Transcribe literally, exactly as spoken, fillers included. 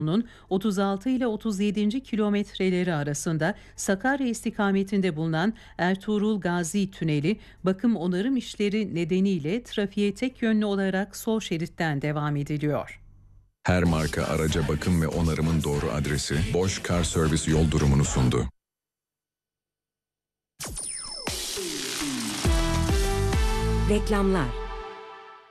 otuz altı ile otuz yedinci kilometreleri arasında Sakarya istikametinde bulunan Ertuğrul Gazi Tüneli bakım onarım işleri nedeniyle trafiğe tek yönlü olarak sol şeritten devam ediliyor. Her marka araca bakım ve onarımın doğru adresi Bosch Car Service yol durumunu sundu. Reklamlar.